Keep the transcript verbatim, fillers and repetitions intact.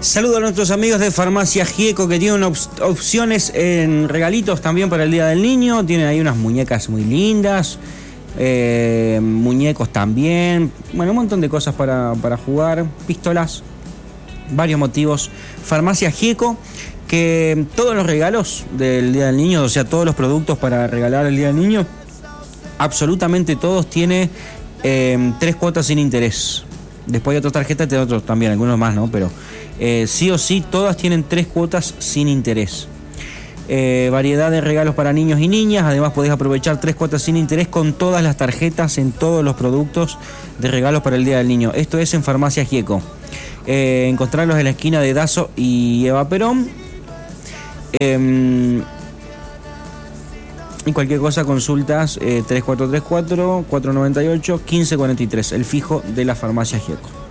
Saludos a nuestros amigos de Farmacia Gieco, que tienen op- opciones en regalitos también para el Día del Niño. Tienen ahí unas muñecas muy lindas, eh, muñecos también, bueno, un montón de cosas para, para jugar, pistolas, varios motivos. Farmacia Gieco, que todos los regalos del Día del Niño, o sea, todos los productos para regalar el Día del Niño, absolutamente todos tiene eh, tres cuotas sin interés. Después hay otras tarjetas de otros también, algunos más, ¿no? Pero eh, sí o sí, todas tienen tres cuotas sin interés. Eh, variedad de regalos para niños y niñas. Además, podés aprovechar tres cuotas sin interés con todas las tarjetas en todos los productos de regalos para el Día del Niño. Esto es en Farmacia Gieco. Eh, encontrarlos en la esquina de Dazo y Eva Perón. Eh, y cualquier cosa, consultas eh, tres cuatro tres cuatro, cuatro nueve ocho, uno cinco cuatro tres, el fijo de la Farmacia Gieco.